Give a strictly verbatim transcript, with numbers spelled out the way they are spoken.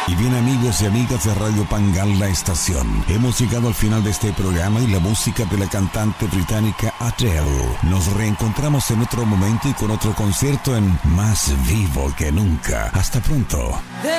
Y bien, amigos y amigas de Radio Pangal, la estación, hemos llegado al final de este programa y la música de la cantante británica Adele. Nos reencontramos en otro momento y con otro concierto en Más Vivo que Nunca. Hasta pronto.